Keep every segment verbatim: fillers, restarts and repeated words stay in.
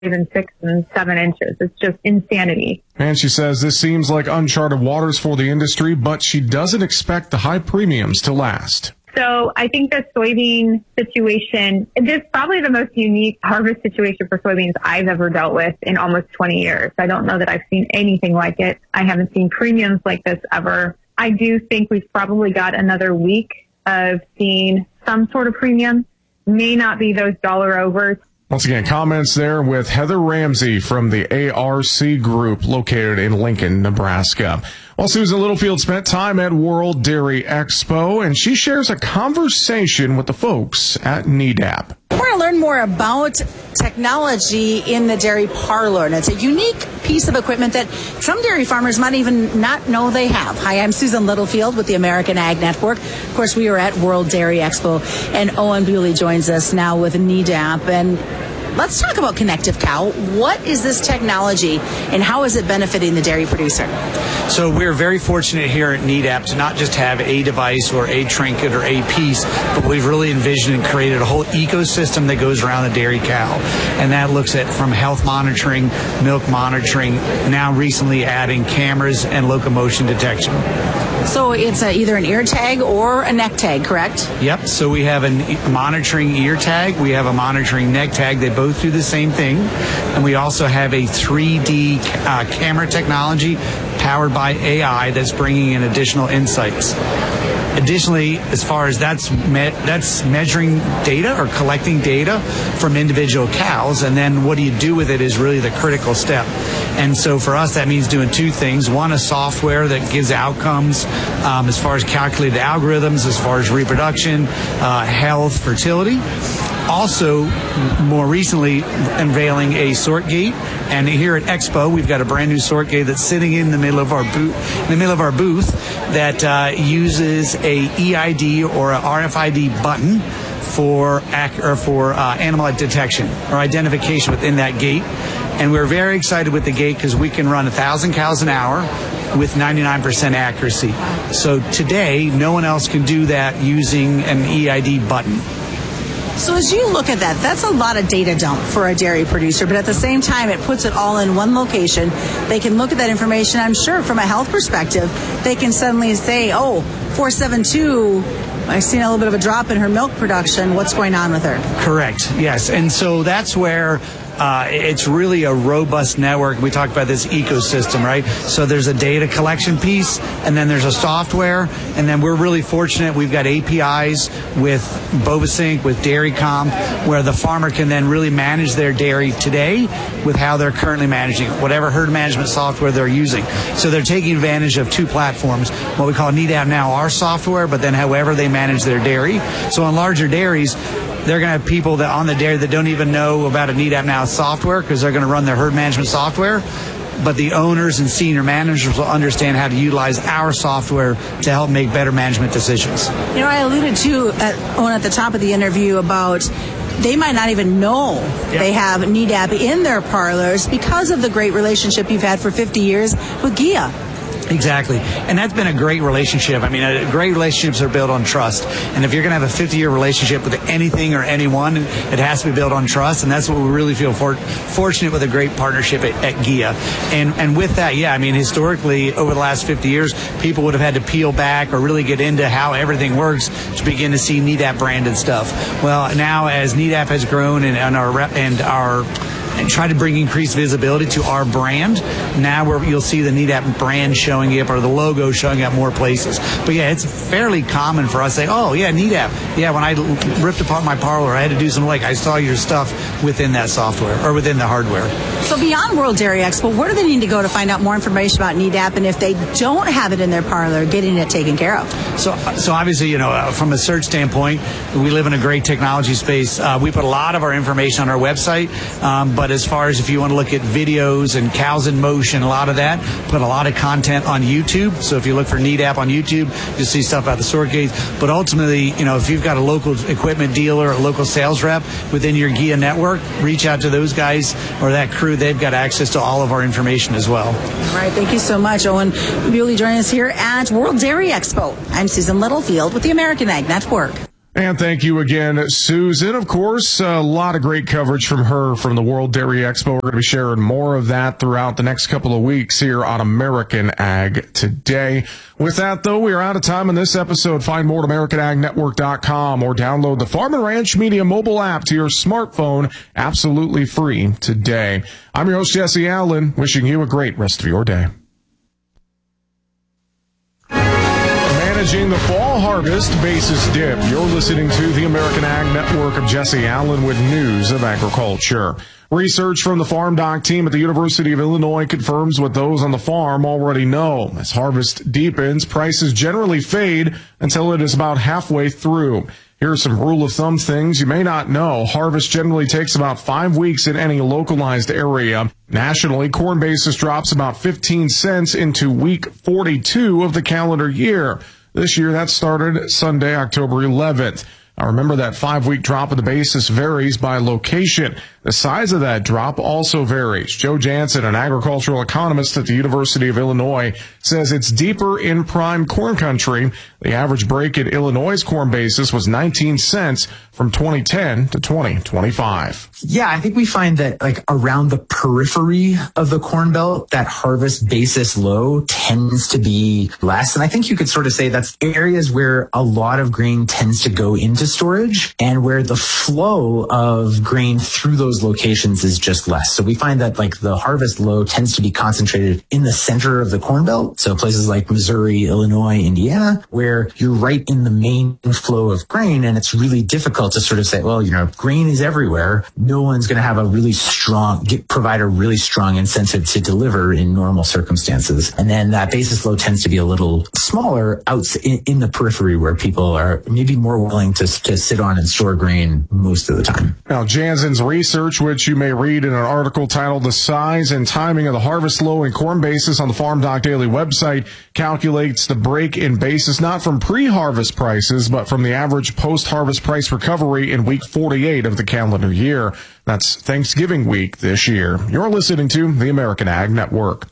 even six and seven inches. It's just insanity. And she says this seems like uncharted waters for the industry, but she doesn't expect the high premiums to last. So I think the soybean situation, this is probably the most unique harvest situation for soybeans I've ever dealt with in almost twenty years. I don't know that I've seen anything like it. I haven't seen premiums like this ever. I do think we've probably got another week of seeing some sort of premium. May not be those dollar overs. Once again, comments there with Heather Ramsey from the A R C Group located in Lincoln, Nebraska. Well, Susan Littlefield spent time at World Dairy Expo, and she shares a conversation with the folks at N E D A P. We're going to learn more about technology in the dairy parlor, and it's a unique piece of equipment that some dairy farmers might even not know they have. Hi, I'm Susan Littlefield with the American Ag Network. Of course, we are at World Dairy Expo, and Owen Bewley joins us now with N E D A P. And let's talk about Connective Cow. What is this technology, and how is it benefiting the dairy producer? So we're very fortunate here at N E D A P to not just have a device or a trinket or a piece, but we've really envisioned and created a whole ecosystem that goes around the dairy cow. And that looks at from health monitoring, milk monitoring, now recently adding cameras and locomotion detection. So it's a, either an ear tag or a neck tag, correct? Yep. So we have a monitoring ear tag. We have a monitoring neck tag. They both do the same thing. And we also have a three D uh, camera technology powered by A I that's bringing in additional insights. Additionally, as far as that's me- that's measuring data or collecting data from individual cows, and then what do you do with it is really the critical step. And so for us, that means doing two things. One, a software that gives outcomes um, as far as calculated algorithms, as far as reproduction, uh, health, fertility. Also, more recently, unveiling a sort gate. And here at Expo, we've got a brand new sort gate that's sitting in the middle of our booth, in the middle of our booth, that uh, uses a E I D or a R F I D button for ac- or for uh, animal detection or identification within that gate. And we're very excited with the gate because we can run one thousand cows an hour with ninety-nine percent accuracy. So today, no one else can do that using an E I D button. So as you look at that, that's a lot of data dump for a dairy producer, but at the same time, it puts it all in one location. They can look at that information. I'm sure from a health perspective, they can suddenly say, oh, four seven two, I've seen a little bit of a drop in her milk production. What's going on with her? Correct. Yes. And so that's where Uh, it's really a robust network. We talked about this ecosystem, right? So there's a data collection piece, and then there's a software, and then we're really fortunate. We've got A P Is with Bovasync, with Dairycom, where the farmer can then really manage their dairy today with how they're currently managing it, whatever herd management software they're using. So they're taking advantage of two platforms, what we call N E D A P Now, our software, but then however they manage their dairy. So on larger dairies, they're going to have people that on the dairy that don't even know about a N E D A P Now software because they're going to run their herd management software. But the owners and senior managers will understand how to utilize our software to help make better management decisions. You know, I alluded to at, Owen, at the top of the interview about they might not even know yep. they have N E D A P in their parlors because of the great relationship you've had for fifty years with G I A. Exactly. And that's been a great relationship. I mean, uh, great relationships are built on trust. And if you're going to have a fifty-year relationship with anything or anyone, it has to be built on trust. And that's what we really feel for, fortunate with a great partnership at, at G I A. And, and with that, yeah, I mean, historically, over the last fifty years, people would have had to peel back or really get into how everything works to begin to see N E D A P branded stuff. Well, now as N E D A P has grown and, and our and our and try to bring increased visibility to our brand. Now where you'll see the N E D A P brand showing up or the logo showing up more places. But yeah, it's fairly common for us to say, oh yeah, N E D A P. Yeah, when I ripped apart my parlor, I had to do some like, I saw your stuff within that software or within the hardware. So beyond World Dairy Expo, where do they need to go to find out more information about N E D A P? And if they don't have it in their parlor, getting it taken care of? So, so obviously, you know, uh, from a search standpoint, we live in a great technology space. Uh, we put a lot of our information on our website, um, but as far as if you want to look at videos and cows in motion, a lot of that, put a lot of content on YouTube. So if you look for N E D A P on YouTube, you'll see stuff about the sort gates. But ultimately, you know, if you've got a local equipment dealer, a local sales rep within your G I A network, reach out to those guys or that crew. They've got access to all of our information as well. All right. Thank you so much, Owen Bewley, joining us here at World Dairy Expo. I'm Susan Littlefield with the American Ag Network. And thank you again, Susan. Of course, a lot of great coverage from her from the World Dairy Expo. We're going to be sharing more of that throughout the next couple of weeks here on American Ag Today. With that, though, we are out of time in this episode. Find more at American Ag Network dot com or download the Farm and Ranch Media mobile app to your smartphone absolutely free today. I'm your host, Jesse Allen, wishing you a great rest of your day. Managing the fall harvest basis dip. You're listening to the American Ag Network of Jesse Allen with news of agriculture. Research from the Farm Doc team at the University of Illinois confirms what those on the farm already know. As harvest deepens, prices generally fade until it is about halfway through. Here are some rule of thumb things you may not know. Harvest generally takes about five weeks in any localized area. Nationally, corn basis drops about fifteen cents into week forty-two of the calendar year. This year, that started Sunday, October eleventh. Now, remember that five-week drop of the basis varies by location. The size of that drop also varies. Joe Jansen, an agricultural economist at the University of Illinois, says it's deeper in prime corn country. The average break in Illinois' corn basis was nineteen cents from twenty ten to twenty twenty-five. Yeah, I think we find that like around the periphery of the Corn Belt, that harvest basis low tends to be less. And I think you could sort of say that's areas where a lot of grain tends to go into storage and where the flow of grain through those locations is just less. So we find that like the harvest low tends to be concentrated in the center of the Corn Belt. So places like Missouri, Illinois, Indiana, where you're right in the main flow of grain. And it's really difficult to sort of say, well, you know, grain is everywhere. No one's going to have a really strong, get, provide a really strong incentive to deliver in normal circumstances. And then that basis low tends to be a little smaller out in, in the periphery where people are maybe more willing to, to sit on and store grain most of the time. Now, Jansen's research, which you may read in an article titled The Size and Timing of the Harvest Low and Corn Basis on the Farm Doc Daily website, calculates the break in basis not from pre-harvest prices, but from the average post-harvest price recovery in week forty-eight of the calendar year. That's Thanksgiving week this year. You're listening to the American Ag Network.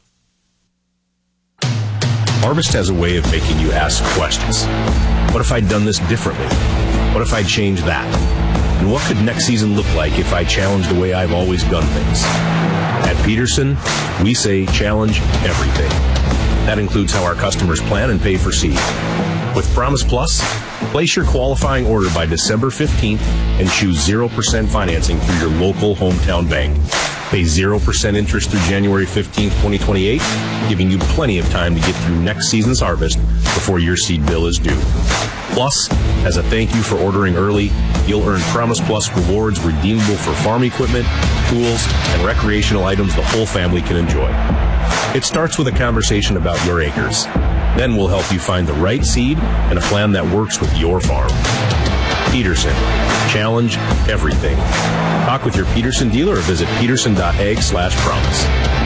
Harvest has a way of making you ask questions. What if I'd done this differently? What if I'd changed that? And what could next season look like if I challenged the way I've always done things? At Peterson, we say challenge everything. That includes how our customers plan and pay for seed. With Promise Plus, place your qualifying order by December fifteenth and choose zero percent financing through your local hometown bank. Pay zero percent interest through January fifteenth, twenty twenty-eight, giving you plenty of time to get through next season's harvest before your seed bill is due. Plus, as a thank you for ordering early, you'll earn Promise Plus rewards redeemable for farm equipment, tools, and recreational items the whole family can enjoy. It starts with a conversation about your acres. Then we'll help you find the right seed and a plan that works with your farm. Peterson. Challenge everything. Talk with your Peterson dealer or visit peterson.ag slash promise.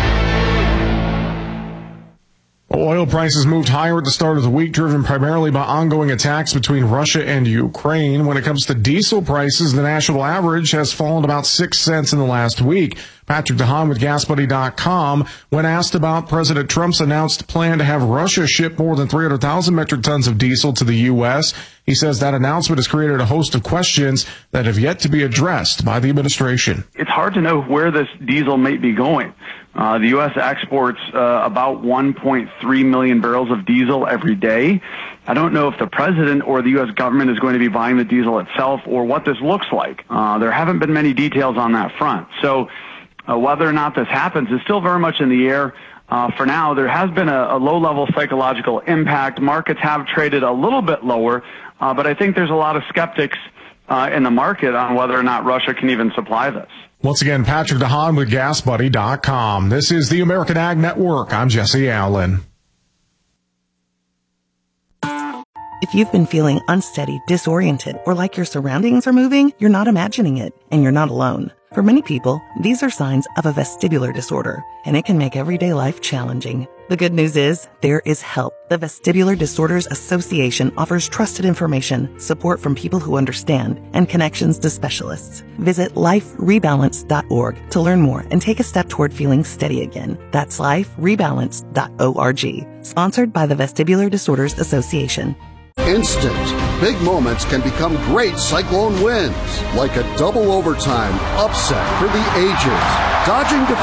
Oil prices moved higher at the start of the week, driven primarily by ongoing attacks between Russia and Ukraine. When it comes to diesel prices, the national average has fallen about six cents in the last week. Patrick DeHaan with gas buddy dot com, when asked about President Trump's announced plan to have Russia ship more than three hundred thousand metric tons of diesel to the U S, he says that announcement has created a host of questions that have yet to be addressed by the administration. It's hard to know where this diesel may be going. Uh, the U S exports uh, about one point three million barrels of diesel every day. I don't know if the president or the U S government is going to be buying the diesel itself or what this looks like. Uh, there haven't been many details on that front. So uh, whether or not this happens is still very much in the air. Uh, for now, there has been a, a low-level psychological impact. Markets have traded a little bit lower, uh, but I think there's a lot of skeptics uh, in the market on whether or not Russia can even supply this. Once again, Patrick DeHaan with gas buddy dot com. This is the American Ag Network. I'm Jesse Allen. If you've been feeling unsteady, disoriented, or like your surroundings are moving, you're not imagining it, and you're not alone. For many people, these are signs of a vestibular disorder, and it can make everyday life challenging. The good news is, there is help. The Vestibular Disorders Association offers trusted information, support from people who understand, and connections to specialists. Visit life rebalance dot org to learn more and take a step toward feeling steady again. That's life rebalance dot org. Sponsored by the Vestibular Disorders Association. Instant. Big moments can become great Cyclone wins, like a double overtime upset for the ages. Dodging